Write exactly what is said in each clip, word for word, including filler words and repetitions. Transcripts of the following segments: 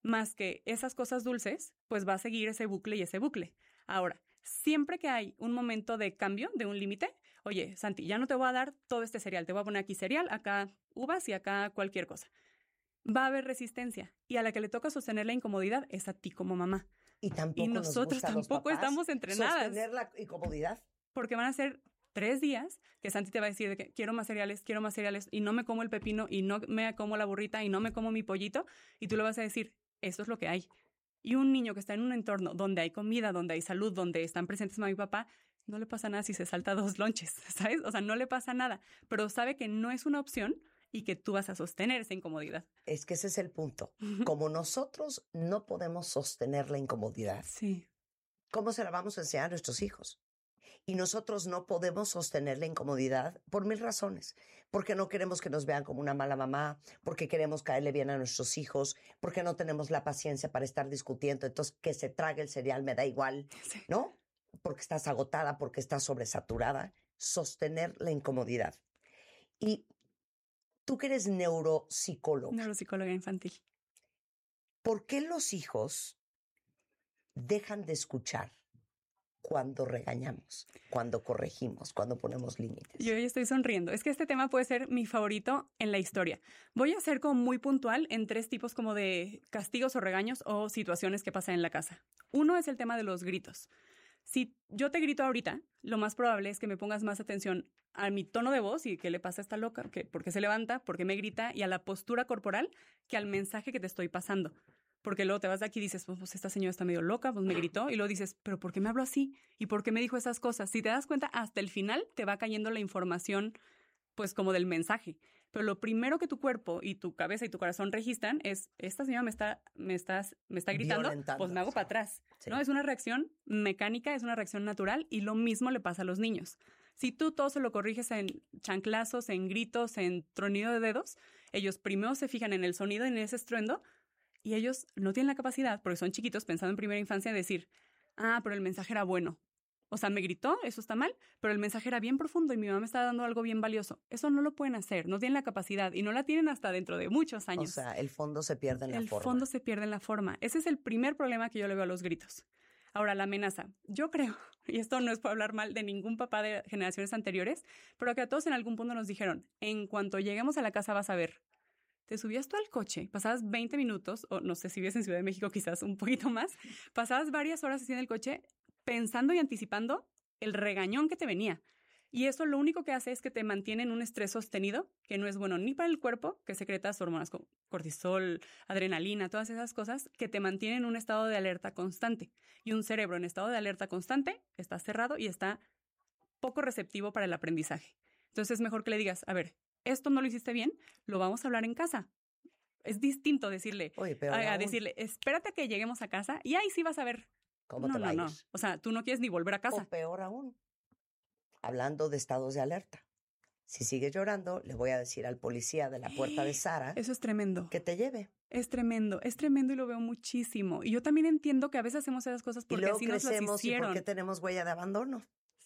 más que esas cosas dulces, pues va a seguir ese bucle y ese bucle. Ahora, siempre que hay un momento de cambio, de un límite, oye, Santi, ya no te voy a dar todo este cereal, te voy a poner aquí cereal, acá uvas y acá cualquier cosa. Va a haber resistencia y a la que le toca sostener la incomodidad es a ti como mamá. Y tampoco y nosotros nos gusta tampoco a los papás estamos entrenadas. Sostener la incomodidad. Porque van a ser tres días que Santi te va a decir de que quiero más cereales, quiero más cereales y no me como el pepino y no me como la burrita y no me como mi pollito y tú le vas a decir, eso es lo que hay. Y un niño que está en un entorno donde hay comida, donde hay salud, donde están presentes mamá y papá, no le pasa nada si se salta dos lonches, ¿sabes? O sea, no le pasa nada, pero sabe que no es una opción y que tú vas a sostener esa incomodidad. Es que ese es el punto. Como nosotros no podemos sostener la incomodidad, sí. ¿Cómo se la vamos a enseñar a nuestros hijos? Y nosotros no podemos sostener la incomodidad por mil razones. Porque no queremos que nos vean como una mala mamá, porque queremos caerle bien a nuestros hijos, porque no tenemos la paciencia para estar discutiendo, entonces que se trague el cereal me da igual, sí. ¿no? Porque estás agotada, porque estás sobresaturada. Sostener la incomodidad. Y tú que eres neuropsicóloga. Neuropsicóloga infantil. ¿Por qué los hijos dejan de escuchar cuando regañamos, cuando corregimos, cuando ponemos límites? Yo ya estoy sonriendo. Es que este tema puede ser mi favorito en la historia. Voy a ser como muy puntual en tres tipos como de castigos o regaños o situaciones que pasan en la casa. Uno es el tema de los gritos. Si yo te grito ahorita, lo más probable es que me pongas más atención a mi tono de voz y qué le pasa a esta loca, que, por qué se levanta, por qué me grita y a la postura corporal que al mensaje que te estoy pasando. Porque luego te vas de aquí y dices, pues, pues esta señora está medio loca, pues me gritó. Y luego dices, ¿pero por qué me habló así? ¿Y por qué me dijo esas cosas? Si te das cuenta, hasta el final te va cayendo la información, pues como del mensaje. Pero lo primero que tu cuerpo y tu cabeza y tu corazón registran es, esta señora me está, me estás, me está gritando, pues me hago para atrás. Sí. ¿No? Es una reacción mecánica, es una reacción natural y lo mismo le pasa a los niños. Si tú todo se lo corriges en chanclazos, en gritos, en tronido de dedos, ellos primero se fijan en el sonido y en ese estruendo. Y ellos no tienen la capacidad, porque son chiquitos, pensando en primera infancia, de decir, ah, pero el mensaje era bueno. O sea, me gritó, eso está mal, pero el mensaje era bien profundo y mi mamá me estaba dando algo bien valioso. Eso no lo pueden hacer, no tienen la capacidad y no la tienen hasta dentro de muchos años. O sea, el fondo se pierde en la el forma. El fondo se pierde en la forma. Ese es el primer problema que yo le veo a los gritos. Ahora, la amenaza. Yo creo, y esto no es por hablar mal de ningún papá de generaciones anteriores, pero que a todos en algún punto nos dijeron, en cuanto lleguemos a la casa vas a ver. Te subías tú al coche, pasabas veinte minutos, o no sé si vives en Ciudad de México quizás un poquito más, pasabas varias horas así en el coche pensando y anticipando el regañón que te venía. Y eso lo único que hace es que te mantiene en un estrés sostenido, que no es bueno ni para el cuerpo, que secretas hormonas como cortisol, adrenalina, todas esas cosas, que te mantienen en un estado de alerta constante. Y un cerebro en estado de alerta constante está cerrado y está poco receptivo para el aprendizaje. Entonces es mejor que le digas, a ver, esto no lo hiciste bien, lo vamos a hablar en casa. Es distinto decirle, Oye, pero a, a decirle, espérate a que lleguemos a casa y ahí sí vas a ver. ¿Cómo no, te va no, a ir? no. O sea, tú no quieres ni volver a casa. O peor aún, hablando de estados de alerta. Si sigues llorando, le voy a decir al policía de la puerta de Sara. Eso es tremendo. Que te lleve. Es tremendo, es tremendo y lo veo muchísimo. Y yo también entiendo que a veces hacemos esas cosas porque así nos las hicieron. ¿Y por qué tenemos huella de abandono?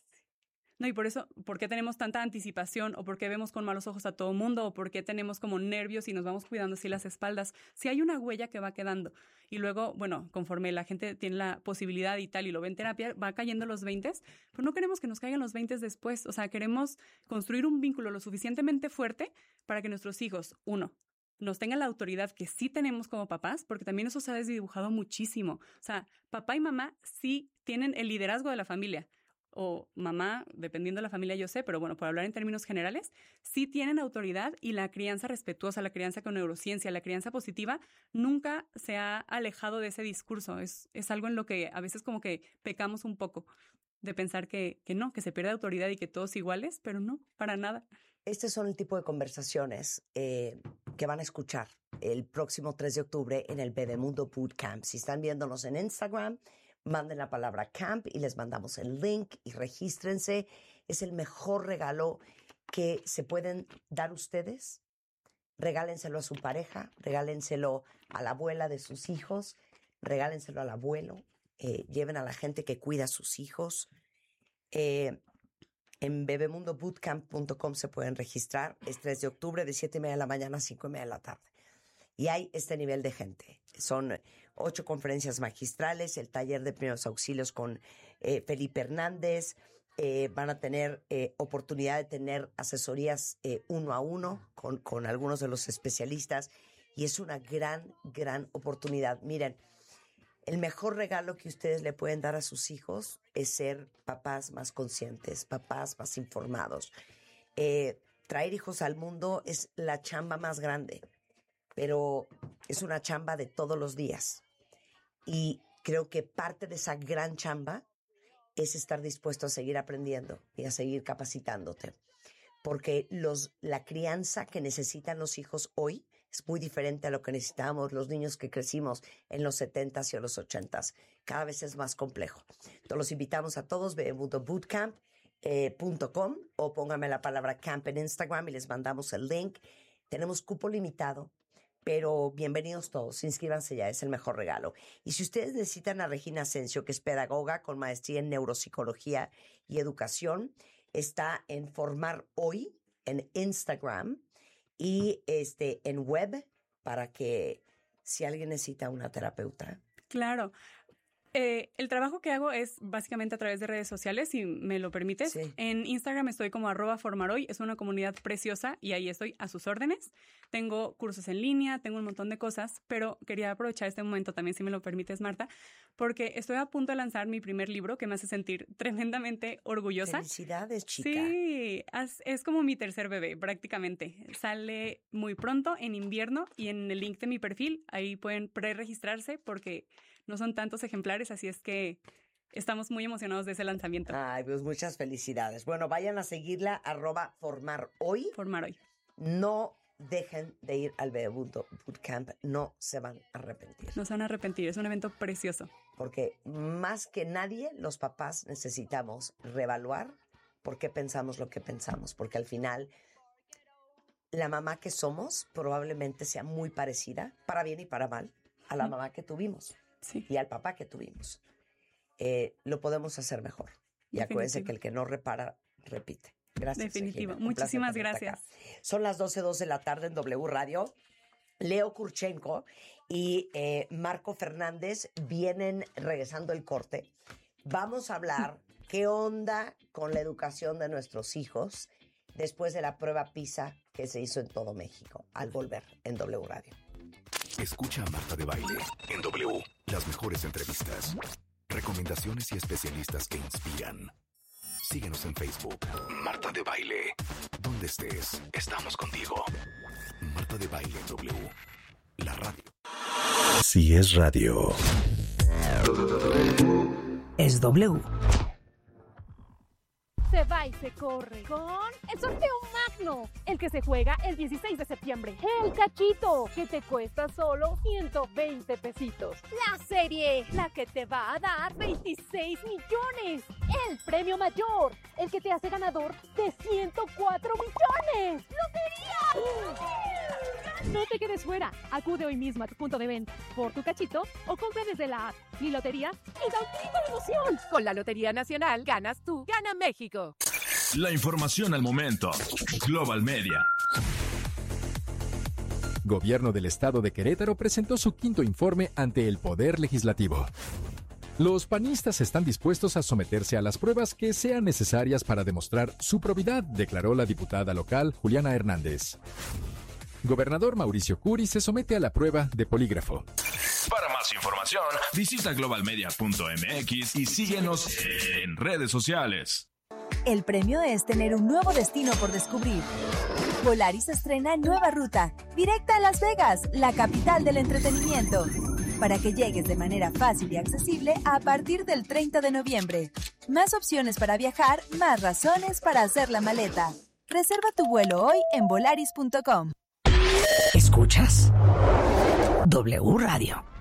No, y por eso, ¿por qué tenemos tanta anticipación? ¿O por qué vemos con malos ojos a todo mundo? ¿O por qué tenemos como nervios y nos vamos cuidando así las espaldas? Si hay una huella que va quedando. Y luego, bueno, conforme la gente tiene la posibilidad y tal y lo ve en terapia, va cayendo los veintes, pero no queremos que nos caigan los veintes después. O sea, queremos construir un vínculo lo suficientemente fuerte para que nuestros hijos, uno, nos tengan la autoridad que sí tenemos como papás, porque también eso se ha desdibujado muchísimo. O sea, papá y mamá sí tienen el liderazgo de la familia. O mamá, dependiendo de la familia yo sé, pero bueno, por hablar en términos generales, sí tienen autoridad y la crianza respetuosa, la crianza con neurociencia, la crianza positiva, nunca se ha alejado de ese discurso. Es, es algo en lo que a veces como que pecamos un poco de pensar que, que no, que se pierde autoridad y que todos iguales, pero no, para nada. Este son el tipo de conversaciones eh, que van a escuchar el próximo tres de octubre en el Bebemundo Bootcamp. Si están viéndonos en Instagram, manden la palabra camp y les mandamos el link y regístrense. Es el mejor regalo que se pueden dar ustedes. Regálenselo a su pareja, regálenselo a la abuela de sus hijos, regálenselo al abuelo, eh, lleven a la gente que cuida a sus hijos. Eh, en bebemundo bootcamp punto com se pueden registrar. Es tres de octubre de siete y media de la mañana a cinco y media de la tarde. Y hay este nivel de gente. Son ocho conferencias magistrales, el taller de primeros auxilios con eh, Felipe Hernández. Eh, van a tener eh, oportunidad de tener asesorías eh, uno a uno con, con algunos de los especialistas. Y es una gran, gran oportunidad. Miren, el mejor regalo que ustedes le pueden dar a sus hijos es ser papás más conscientes, papás más informados. Eh, traer hijos al mundo es la chamba más grande, pero es una chamba de todos los días. Y creo que parte de esa gran chamba es estar dispuesto a seguir aprendiendo y a seguir capacitándote. Porque los, la crianza que necesitan los hijos hoy es muy diferente a lo que necesitábamos los niños que crecimos en los setentas y en los ochentas. Cada vez es más complejo. Entonces los invitamos a todos, bebemundo bootcamp punto com eh, o pónganme la palabra camp en Instagram y les mandamos el link. Tenemos cupo limitado, pero bienvenidos todos. Inscríbanse ya, es el mejor regalo. Y si ustedes necesitan a Regina Asensio, que es pedagoga con maestría en neuropsicología y educación, está en Formar Hoy en Instagram y este en web para que si alguien necesita una terapeuta. Claro. Eh, el trabajo que hago es básicamente a través de redes sociales, si me lo permites. Sí. En Instagram estoy como arroba formaroy, es una comunidad preciosa y ahí estoy a sus órdenes. Tengo cursos en línea, tengo un montón de cosas, pero quería aprovechar este momento también, si me lo permites, Marta, porque estoy a punto de lanzar mi primer libro que me hace sentir tremendamente orgullosa. Felicidades, chica. Sí, es, es como mi tercer bebé prácticamente. Sale muy pronto en invierno y en el link de mi perfil ahí pueden pre-registrarse porque no son tantos ejemplares, así es que estamos muy emocionados de ese lanzamiento. Ay, pues muchas felicidades. Bueno, vayan a seguirla, arroba Formar Hoy. Formar Hoy. No dejen de ir al Bebemundo Bootcamp, no se van a arrepentir. No se van a arrepentir, es un evento precioso. Porque más que nadie, los papás necesitamos reevaluar por qué pensamos lo que pensamos. Porque al final, la mamá que somos probablemente sea muy parecida, para bien y para mal, a la mamá que tuvimos. Sí. Y al papá que tuvimos. Eh, lo podemos hacer mejor. Y acuérdense que el que no repara, repite. Gracias. Definitivo. Regina. Muchísimas gracias. Son las doce dos de la tarde en W Radio. Leo Kurchenko y eh, Marco Fernández vienen regresando el corte. Vamos a hablar qué onda con la educación de nuestros hijos después de la prueba PISA que se hizo en todo México. Al volver en W Radio. Escucha a Marta de Baile en W. Las mejores entrevistas, recomendaciones y especialistas que inspiran. Síguenos en Facebook. Marta de Baile. Donde estés, estamos contigo. Marta de Baile en W. La radio. Si es radio. Es W. Se va y se corre con el sorteo magno, el que se juega el dieciséis de septiembre. El cachito, que te cuesta solo ciento veinte pesitos. La serie, la que te va a dar veintiséis millones. El premio mayor, el que te hace ganador de ciento cuatro millones. ¡Lotería! No te quedes fuera. Acude hoy mismo a tu punto de venta por tu cachito o compra desde la app Mi Lotería y da un grito de emoción. Con la Lotería Nacional ganas tú, gana México. La información al momento. Global Media. Gobierno del Estado de Querétaro presentó su quinto informe ante el Poder Legislativo. Los panistas están dispuestos a someterse a las pruebas que sean necesarias para demostrar su probidad, declaró la diputada local Juliana Hernández. Gobernador Mauricio Curi se somete a la prueba de polígrafo. Para más información, visita global media punto m x y síguenos en redes sociales. El premio es tener un nuevo destino por descubrir. Volaris estrena nueva ruta, directa a Las Vegas, la capital del entretenimiento, para que llegues de manera fácil y accesible a partir del treinta de noviembre. Más opciones para viajar, más razones para hacer la maleta. Reserva tu vuelo hoy en volaris punto com. ¿Escuchas? W Radio.